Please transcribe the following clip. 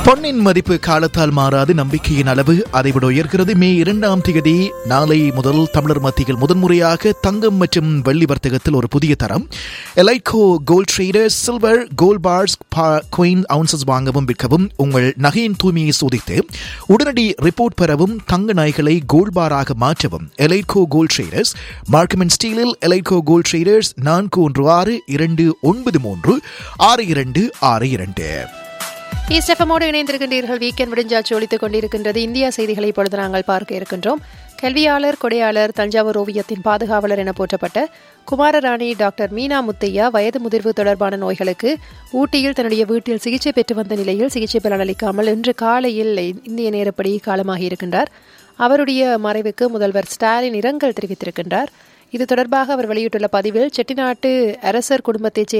பொன்னின் மதிப்பு காலத்தால் மாறாது, நம்பிக்கையின் அளவு அதைவிட உயர்கிறது. மே 2ஆம் தேதி நாளை முதல் தமிழர் மத்தியில் முதன்முறையாக தங்கம் மற்றும் வெள்ளி வர்த்தகத்தில் ஒரு புதிய தரம். எலைட்கோ gold traders silver gold parse queen ounces வாங்கவும் விற்கவும், உங்கள் நகையின் தூய்மையை சோதித்து உடனடி ரிப்போர்ட் பெறவும், தங்க நகைகளை கோல்ட் பாராக மாற்றவும். எலைட்கோ கோல்ட் ட்ரேடர்ஸ் மார்க்கம் அண்ட் ஸ்டீலில் எலைட்கோ கோல்ட் ட்ரேடர்ஸ் 4162626262. ஈஸ்டெஃபமோடு இணைந்திருக்கின்றீர்கள். வீக்கெண்ட் விடிஞ்சாச்சு ஒழித்துக் கொண்டிருக்கின்றது. இந்தியா செய்திகளை இப்பொழுது நாங்கள் பார்க்க இருக்கின்றோம். கல்வியாளர், கொடையாளர், தஞ்சாவூர் ஓவியத்தின் பாதுகாவலர் என போற்றப்பட்ட குமாரராணி டாக்டர் மீனா முத்தையா வயது முதிர்வு தொடர்பான நோய்களுக்கு ஊட்டியில் தன்னுடைய வீட்டில் சிகிச்சை பெற்று வந்த நிலையில் சிகிச்சை பலனளிக்காமல் இன்று காலையில் இந்திய நேரப்படி காலமாகி இருக்கின்றார். அவருடைய மறைவுக்கு முதல்வர் ஸ்டாலின் இரங்கல் தெரிவித்திருக்கின்றார். இது தொடர்பாக அவர் வெளியிட்டுள்ள பதிவில், செட்டிநாட்டு அரசர் குடும்பத்தைச்